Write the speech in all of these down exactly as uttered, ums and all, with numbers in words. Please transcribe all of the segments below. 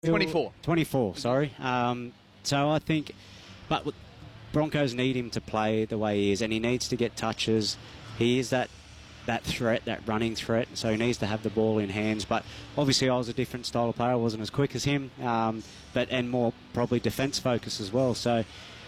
twenty-four. twenty-four, sorry. Um, so I think, but Broncos need him to play the way he is, and he needs to get touches. He is that that threat, that running threat, so he needs to have the ball in hands. But obviously I was a different style of player. I wasn't as quick as him, um, but and more probably defence focus as well. So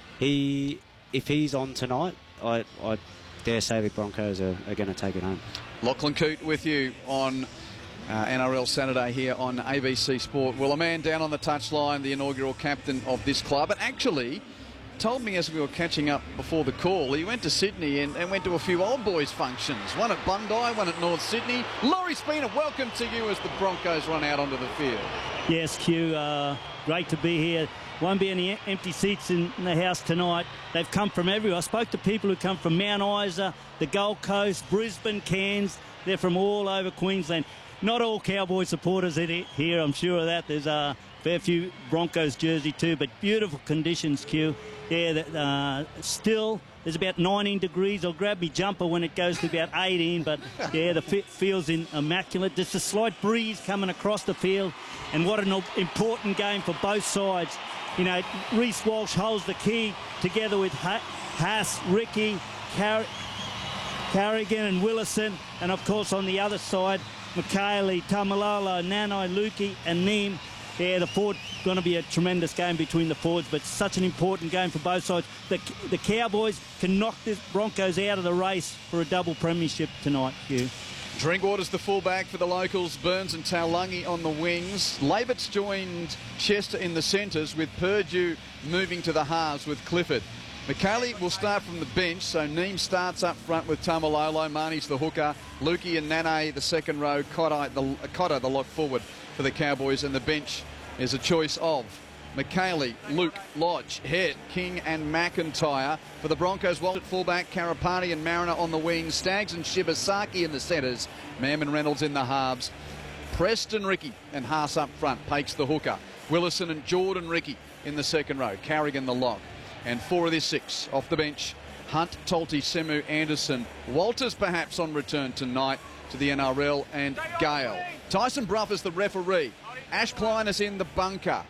he, if he's on tonight, I, I dare say the Broncos are, are going to take it home. Lachlan Coote with you on uh, N R L Saturday here on A B C Sport. Well, a man down on the touchline, the inaugural captain of this club, and actually told me as we were catching up before the call, he went to Sydney and, and went to a few old boys functions. One at Bondi, one at North Sydney. Laurie Spina, welcome to you as the Broncos run out onto the field. Yes, Q, uh, great to be here. Won't be any empty seats in the house tonight. They've come from everywhere. I spoke to people who come from Mount Isa, the Gold Coast, Brisbane, Cairns. They're from all over Queensland. Not all Cowboy supporters here, I'm sure of that. There's a fair few Broncos jersey too, but beautiful conditions, Q. Yeah, uh, still, there's about nineteen degrees. I'll grab my jumper when it goes to about eighteen, but yeah, the field's in immaculate. Just a slight breeze coming across the field, and what an important game for both sides. You know, Reece Walsh holds the key together with Haas, Ricky, Car Carrigan and Willison, and of course on the other side, Mikaele, Tamalolo, Nanai, Lukey and Neem. Yeah, the forward going to be a tremendous game between the forwards, but such an important game for both sides. The, the Cowboys can knock the Broncos out of the race for a double premiership tonight, Hugh. Drinkwater's the fullback for the locals, Burns and Taulagi on the wings. Labert's joined Chester in the centres, with Purdue moving to the halves with Clifford. Mikaele will start from the bench, so Neem starts up front with Tamalolo, Marnie's the hooker, Lukey and Nane the second row, Cotter the, Cotter the lock forward for the Cowboys, and the bench is a choice of Mikaele, Luke, Lodge, Head, King and McIntyre. For the Broncos, Walt at fullback, Karapani and Mariner on the wings, Staggs and Shibasaki in the centres, Mam and Reynolds in the halves, Preston Ricky and Haas up front, Pakes the hooker, Willison and Jordan Ricky in the second row, Carrigan the lock. And four of their six off the bench, Hunt, Tolte, Semu, Anderson, Walters perhaps on return tonight to the N R L, and Gale. Tyson Brough is the referee. Ash Klein is in the bunker.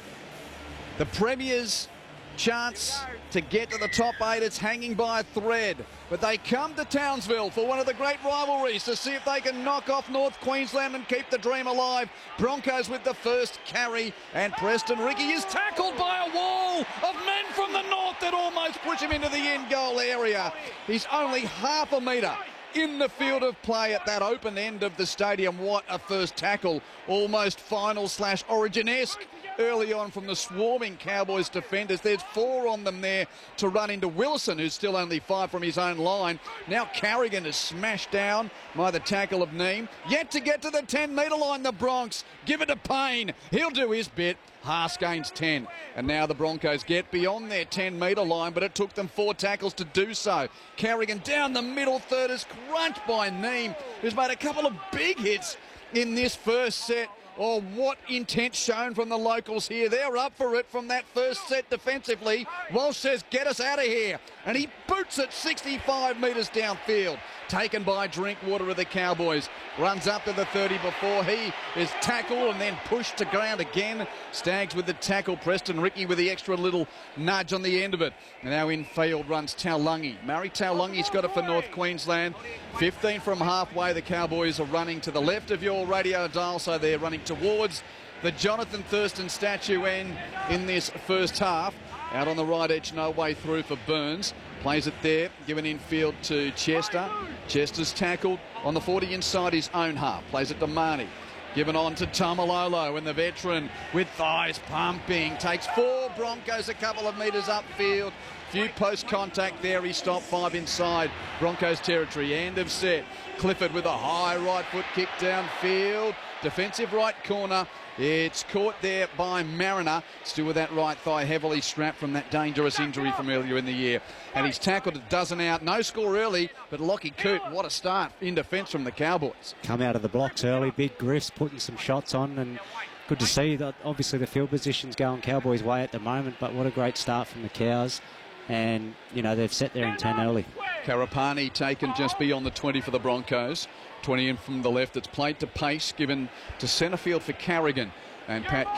The Premier's chance to get to the top eight, it's hanging by a thread. But they come to Townsville for one of the great rivalries to see if they can knock off North Queensland and keep the dream alive. Broncos with the first carry, and Preston Ricky is tackled by a wall of men from the north that almost push him into the end goal area. He's only half a metre in the field of play at that open end of the stadium. What a first tackle, almost final slash Origin-esque early on from the swarming Cowboys defenders. There's four on them there to run into Willison, who's still only five from his own line. Now Carrigan is smashed down by the tackle of Neem. Yet to get to the ten metre line, the Bronx. Give it to Payne. He'll do his bit. Haas gains ten. And now the Broncos get beyond their ten metre line, but it took them four tackles to do so. Carrigan down the middle third is crunched by Neem, who's made a couple of big hits in this first set. Oh, what intent shown from the locals here. They're up for it from that first set defensively. Walsh says, get us out of here. And he boots it sixty-five metres downfield. Taken by Drinkwater of the Cowboys. Runs up to the thirty before he is tackled and then pushed to ground again. Staggs with the tackle. Preston Ricky with the extra little nudge on the end of it. And now in field runs Taulagi. Murray Taulagi got it for North Queensland. fifteen from halfway. The Cowboys are running to the left of your radio dial, so they're running towards the Jonathan Thurston statue end in this first half. Out on the right edge, no way through for Burns. Plays it there, given infield to Chester. Chester's tackled on the forty inside his own half. Plays it to Marnie. Given on to Tamalolo, and the veteran with thighs pumping. Takes four Broncos a couple of metres upfield. Few post contact there. He stopped five inside Broncos territory. End of set. Clifford with a high right foot kick downfield. Defensive right corner. It's caught there by Mariner. Still with that right thigh heavily strapped from that dangerous injury from earlier in the year. And he's tackled a dozen out. No score early, but Lockie Coote, what a start in defence from the Cowboys. Come out of the blocks early, big griffs, putting some shots on, and good to see that. Obviously the field position's going Cowboys' way at the moment, but what a great start from the Cows. And, you know, they've set there in ten early. Karapani taken just beyond the twenty for the Broncos. twenty in from the left. It's played to pace, given to centre field for Carrigan. And Pat